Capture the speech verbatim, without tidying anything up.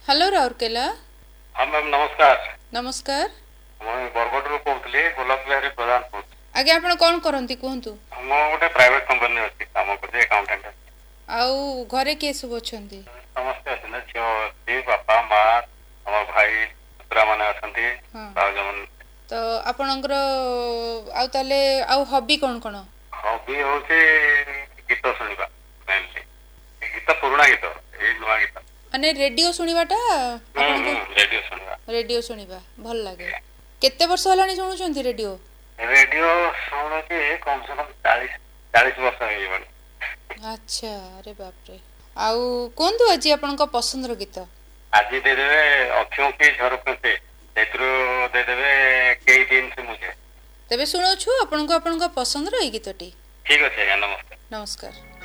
Hello Rourkela. हाँ ma'am नमस्कार। नमस्कार। मुझे बरगढ़ कहते गोलाप बिहारी प्रधान कौन। आगे आपण कौन करती कहतु। मु गोटे प्राइवेट कंपनी अच्छी काम करते अकाउंटेंट। आउ घरे किए सब अच्छा? समस्ते अच्छे झील अच्छी बापा माँ आम भाई पुतरा मैंने अच्छा। तो आपणकर आउ ताले आउ हॉबी कौन कौन? हॉबी हूँ गीत शुणा मेनली गीत पुराणा गीत ये नुआ गीत माने रेडियो सुनिबाटा आपनको? रेडियो शुणा रेडियो सुनिबा भल लागे। केते वर्ष हलानी सुनुचंती रेडियो? रेडियो शुणुची कम से कम चालीस चालीस वर्ष हो। अच्छा अरे बाप रे। आउ कोंतु आज आपनका पसंद रो गीत? आज दे देवे अखियों की झरोखे सेथरो दे देवे कई दिन से मुझे। तबे सुनो छु आपनको आपनका पसंद रो गीतटी। ठीक अछि नमस्कार। नमस्कार।